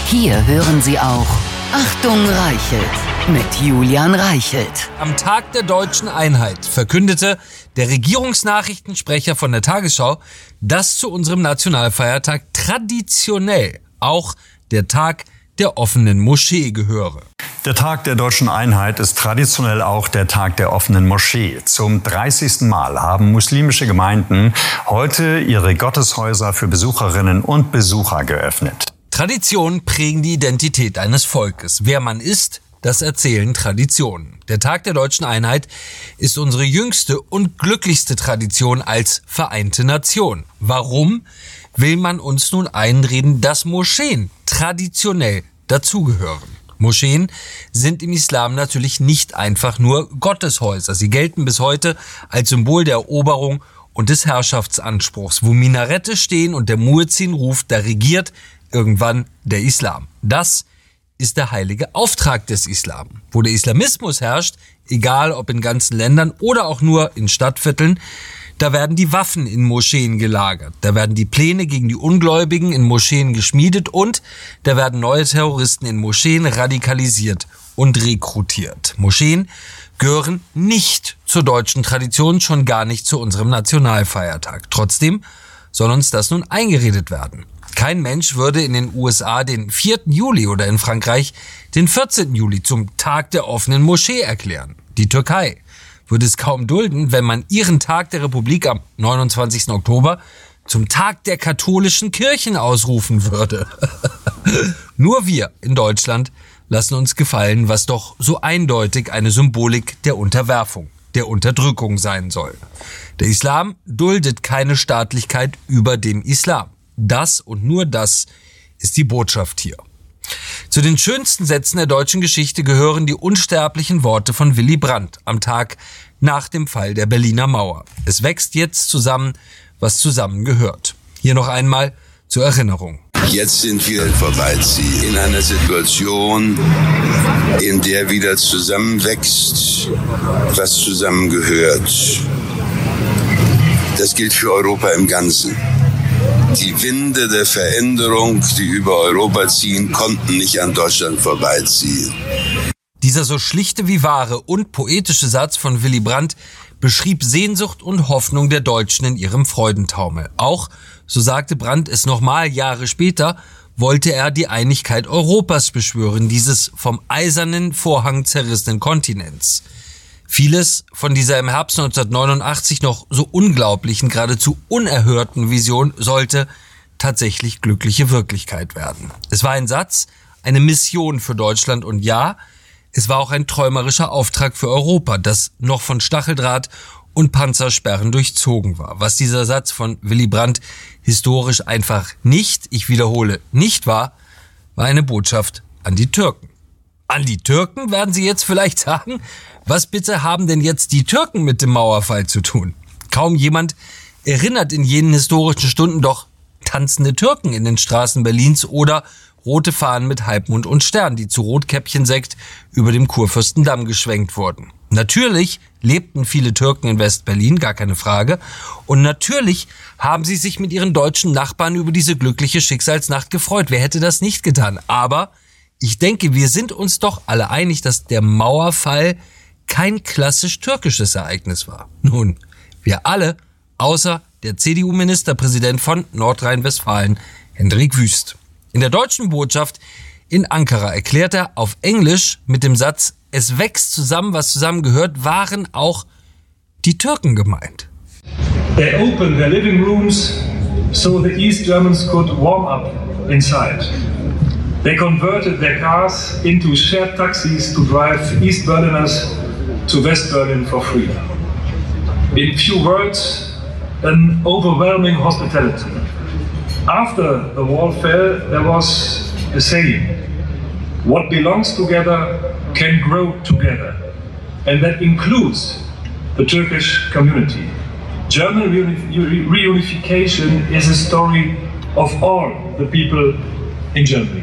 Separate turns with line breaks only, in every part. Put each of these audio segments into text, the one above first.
Hier hören Sie auch Achtung Reichelt mit Julian Reichelt.
Am Tag der deutschen Einheit verkündete der Regierungsnachrichtensprecher von der Tagesschau, dass zu unserem Nationalfeiertag traditionell auch der Tag der offenen Moschee gehöre.
Der Tag der deutschen Einheit ist traditionell auch der Tag der offenen Moschee. Zum 30. Mal haben muslimische Gemeinden heute ihre Gotteshäuser für Besucherinnen und Besucher geöffnet.
Traditionen prägen die Identität eines Volkes. Wer man ist, das erzählen Traditionen. Der Tag der deutschen Einheit ist unsere jüngste und glücklichste Tradition als vereinte Nation. Warum will man uns nun einreden, dass Moscheen traditionell dazugehören? Moscheen sind im Islam natürlich nicht einfach nur Gotteshäuser. Sie gelten bis heute als Symbol der Eroberung und des Herrschaftsanspruchs. Wo Minarette stehen und der Muezzin ruft, da regiert irgendwann der Islam. Das ist der heilige Auftrag des Islam. Wo der Islamismus herrscht, egal ob in ganzen Ländern oder auch nur in Stadtvierteln, da werden die Waffen in Moscheen gelagert, da werden die Pläne gegen die Ungläubigen in Moscheen geschmiedet und da werden neue Terroristen in Moscheen radikalisiert und rekrutiert. Moscheen gehören nicht zur deutschen Tradition, schon gar nicht zu unserem Nationalfeiertag. Trotzdem soll uns das nun eingeredet werden. Kein Mensch würde in den USA den 4. Juli oder in Frankreich den 14. Juli zum Tag der offenen Moschee erklären. Die Türkei würde es kaum dulden, wenn man ihren Tag der Republik am 29. Oktober zum Tag der katholischen Kirchen ausrufen würde. Nur wir in Deutschland lassen uns gefallen, was doch so eindeutig eine Symbolik der Unterwerfung, der Unterdrückung sein soll. Der Islam duldet keine Staatlichkeit über dem Islam. Das und nur das ist die Botschaft hier. Zu den schönsten Sätzen der deutschen Geschichte gehören die unsterblichen Worte von Willy Brandt am Tag nach dem Fall der Berliner Mauer. Es wächst jetzt zusammen, was zusammengehört. Hier noch einmal zur Erinnerung.
Jetzt sind wir vorbeiziehen in einer Situation, in der wieder zusammenwächst, was zusammengehört. Das gilt für Europa im Ganzen. Die Winde der Veränderung, die über Europa ziehen, konnten nicht an Deutschland vorbeiziehen.
Dieser so schlichte wie wahre und poetische Satz von Willy Brandt beschrieb Sehnsucht und Hoffnung der Deutschen in ihrem Freudentaumel. Auch, so sagte Brandt es nochmal Jahre später, wollte er die Einigkeit Europas beschwören, dieses vom eisernen Vorhang zerrissenen Kontinents. Vieles von dieser im Herbst 1989 noch so unglaublichen, geradezu unerhörten Vision sollte tatsächlich glückliche Wirklichkeit werden. Es war ein Satz, eine Mission für Deutschland und ja, es war auch ein träumerischer Auftrag für Europa, das noch von Stacheldraht und Panzersperren durchzogen war. Was dieser Satz von Willy Brandt historisch einfach nicht, ich wiederhole, nicht war, war eine Botschaft an die Türken. An die Türken, werden Sie jetzt vielleicht sagen? Was bitte haben denn jetzt die Türken mit dem Mauerfall zu tun? Kaum jemand erinnert in jenen historischen Stunden doch tanzende Türken in den Straßen Berlins oder rote Fahnen mit Halbmond und Stern, die zu Rotkäppchensekt über dem Kurfürstendamm geschwenkt wurden. Natürlich lebten viele Türken in West-Berlin, gar keine Frage. Und natürlich haben sie sich mit ihren deutschen Nachbarn über diese glückliche Schicksalsnacht gefreut. Wer hätte das nicht getan? Aber ich denke, wir sind uns doch alle einig, dass der Mauerfall kein klassisch türkisches Ereignis war. Nun, wir alle, außer der CDU-Ministerpräsident von Nordrhein-Westfalen, Hendrik Wüst. In der deutschen Botschaft in Ankara erklärt er auf Englisch mit dem Satz, es wächst zusammen, was zusammengehört, waren auch die Türken gemeint.
They opened their living rooms so the East Germans could warm up inside. They converted their cars into shared taxis to drive East Berliners to West Berlin for free. In few words, an overwhelming hospitality. After the wall fell, there was a saying, what belongs together can grow together. And that includes the Turkish community. German reunification is a story of all the people in Germany.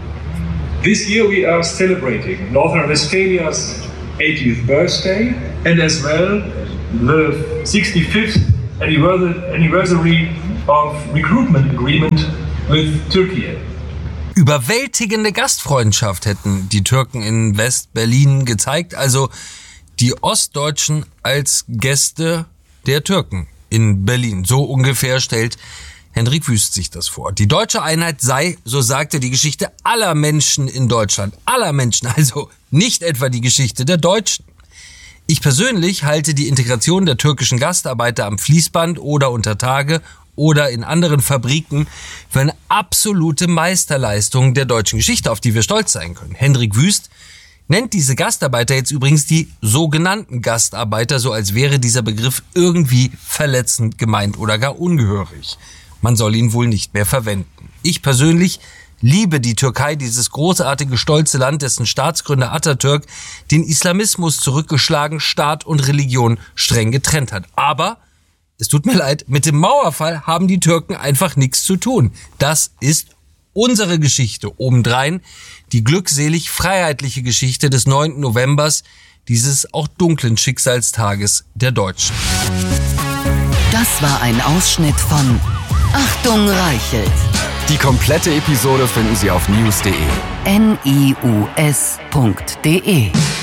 This year we are celebrating North Rhine-Westphalia's 80th birthday and as well the 65th anniversary of recruitment agreement with Turkey.
Überwältigende Gastfreundschaft hätten die Türken in West-Berlin gezeigt, also die Ostdeutschen als Gäste der Türken in Berlin. So ungefähr stellt Hendrik Wüst sich das vor. Die deutsche Einheit sei, so sagte, die Geschichte aller Menschen in Deutschland. Aller Menschen, also nicht etwa die Geschichte der Deutschen. Ich persönlich halte die Integration der türkischen Gastarbeiter am Fließband oder unter Tage oder in anderen Fabriken für eine absolute Meisterleistung der deutschen Geschichte, auf die wir stolz sein können. Hendrik Wüst nennt diese Gastarbeiter jetzt übrigens die sogenannten Gastarbeiter, so als wäre dieser Begriff irgendwie verletzend gemeint oder gar ungehörig. Man soll ihn wohl nicht mehr verwenden. Ich persönlich liebe die Türkei, dieses großartige, stolze Land, dessen Staatsgründer Atatürk den Islamismus zurückgeschlagen, Staat und Religion streng getrennt hat. Aber es tut mir leid, mit dem Mauerfall haben die Türken einfach nichts zu tun. Das ist unsere Geschichte. Obendrein die glückselig freiheitliche Geschichte des 9. Novembers, dieses auch dunklen Schicksalstages der Deutschen.
Das war ein Ausschnitt von Achtung Reichelt.
Die komplette Episode finden Sie auf news.de.
NIUS.de